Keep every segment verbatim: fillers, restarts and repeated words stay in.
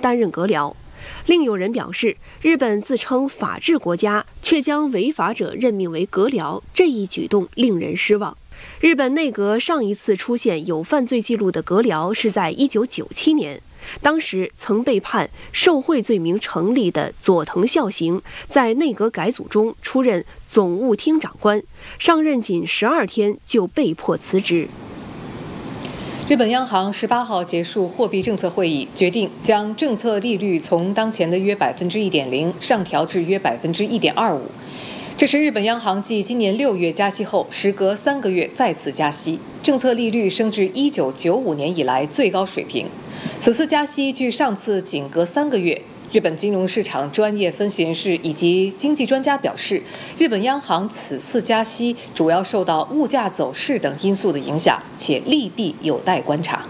担任阁僚。另有人表示，日本自称法治国家，却将违法者任命为阁僚，这一举动令人失望。日本内阁上一次出现有犯罪记录的阁僚是在一九九七年，当时曾被判受贿罪名成立的佐藤孝行，在内阁改组中出任总务厅长官，上任仅十二天就被迫辞职。 日本央行十八号结束货币政策会议，决定将政策利率从当前的约百分之一点零上调至约百分之一点二五。这是日本央行继今年六月加息后，时隔三个月再次加息，政策利率升至一九九五年以来最高水平。此次加息距上次仅隔三个月。日本金融市场专业分析人士以及经济专家表示，日本央行此次加息主要受到物价走势等因素的影响，且利弊有待观察。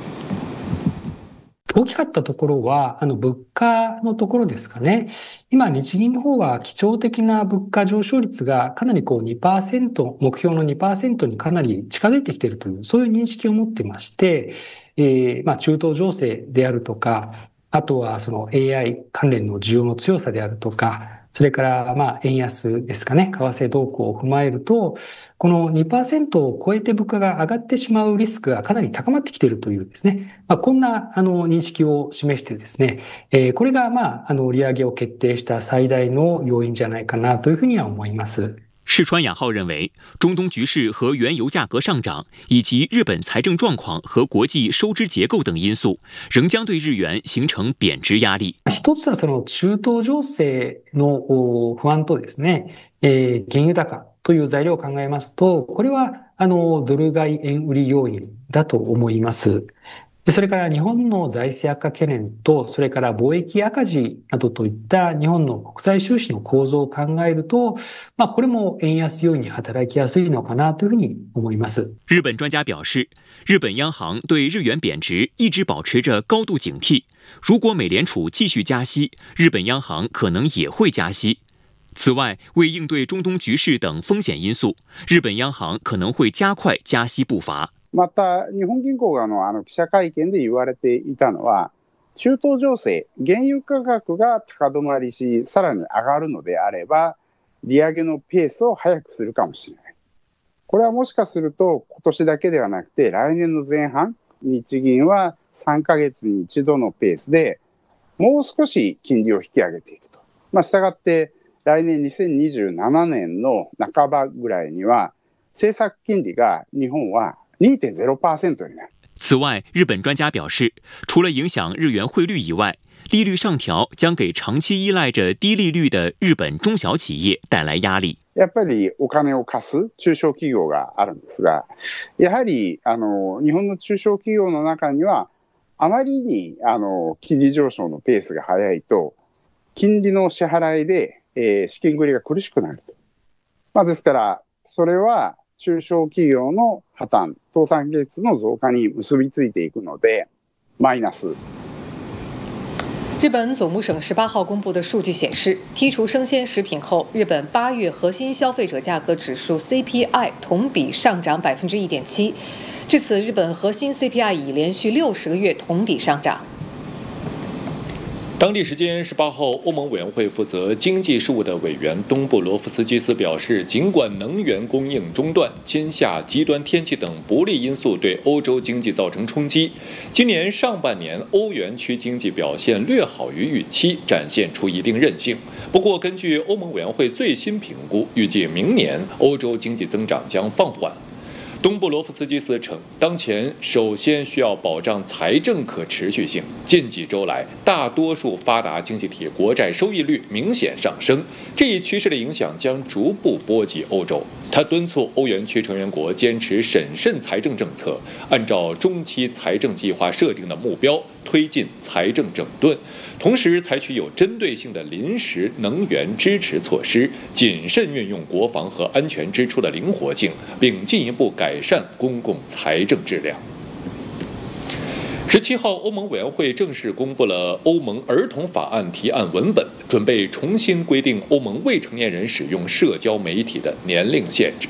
大きかったところは、あの、物価のところですかね。今、日銀の方は基調的な物価上昇率がかなりこう にパーセント、目標の にパーセント にかなり近づいてきているという、そういう認識を持っていまして、えー、まあ、中東情勢であるとか、あとはその エーアイ 関連の需要の強さであるとか、それからまあ円安ですかね、為替動向を踏まえると、この にパーセント を超えて物価が上がってしまうリスクがかなり高まってきているというですね、まあ、こんなあの認識を示してですね、えー、これがまああの利上げを決定した最大の要因じゃないかなというふうには思います。 世川雅浩认为，中东局势和原油价格上涨，以及日本财政状况和国际收支结构等因素，仍将对日元形成贬值压力。 一つはその中東情勢の不安とですね、えー、原油高という材料を考えますと、これはあのドル買い円売り要因だと思います。それから日本の財政悪化懸念と、それから貿易赤字などといった日本の国際収支の構造を考えると、まあこれも円安要因に働きやすいのかなというふうに思います。 日本专家表示，日本央行对日元贬值一直保持着高度警惕。如果美联储继续加息，日本央行可能也会加息。此外，为应对中东局势等风险因素，日本央行可能会加快加息步伐。 また、日本銀行がのあの記者会見で言われていたのは、中東情勢、原油価格が高止まりし、さらに上がるのであれば、利上げのペースを早くするかもしれない。これはもしかすると、今年だけではなくて、来年の前半、日銀はさんかげつに一度のペースで、もう少し金利を引き上げていくと。まあ、したがって、来年にせんにじゅうななねんの半ばぐらいには、政策金利が日本はにてんゼロパーセント になる。 此外，日本专家表示，除了影响日元汇率以外，利率上调将给長期依賴着低利率的日本中小企業帶來壓力。 やっぱりお金を貸す中小企業があるんですが、やはりあの日本の中小企業の中にはあまりにあの金利上昇のペースが速いと、金利の支払いで、えー、資金繰りが苦しくなると。まあ、ですからそれは中小企業の破綻、倒産率の増加に結びついていくので、マイナス。 日本总务省十八号公布的数据显示，剔除生鲜食品后，日本八月核心消费者价格指数 C P I 同比上涨百分之一点七，至此，日本核心 C P I 已连续六十个月同比上涨。 当地时间十八号，欧盟委员会负责经济事务的委员东布罗夫斯基斯表示，尽管能源供应中断、天下极端天气等不利因素对欧洲经济造成冲击，今年上半年欧元区经济表现略好于预期，展现出一定韧性。不过，根据欧盟委员会最新评估，预计明年欧洲经济增长将放缓。东布罗夫斯基斯称，当前首先需要保障财政可持续性。近几周来，大多数发达经济体国债收益率明显上升，这一趋势的影响将逐步波及欧洲。他敦促欧元区成员国坚持审慎财政政策，按照中期财政计划设定的目标推进财政整顿，同时采取有针对性的临时能源支持措施，谨慎运用国防和安全支出的灵活性，并进一步改善公共财政质量。十七号，欧盟委员会正式公布了欧盟儿童法案提案文本，准备重新规定欧盟未成年人使用社交媒体的年龄限制。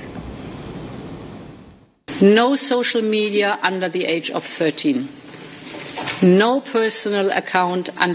No social media under the age of thirteen. No personal account under